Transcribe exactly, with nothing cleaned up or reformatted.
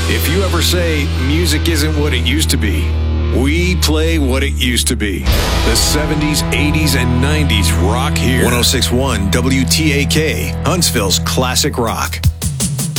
If you ever say music isn't what it used to be, we play what it used to be. The seventies, eighties, and nineties rock here. one oh six point one W T A K, Huntsville's classic rock.